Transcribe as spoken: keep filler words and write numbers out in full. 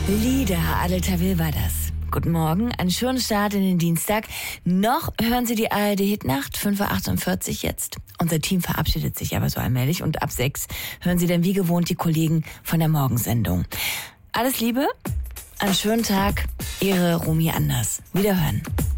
Lieder, Adel Tawil war das. Guten Morgen, einen schönen Start in den Dienstag. Noch hören Sie die A R D-Hitnacht, fünf Uhr achtundvierzig jetzt. Unser Team verabschiedet sich aber so allmählich und ab sechs hören Sie dann wie gewohnt die Kollegen von der Morgensendung. Alles Liebe, einen schönen Tag, Ihre Romy Anders. Wiederhören.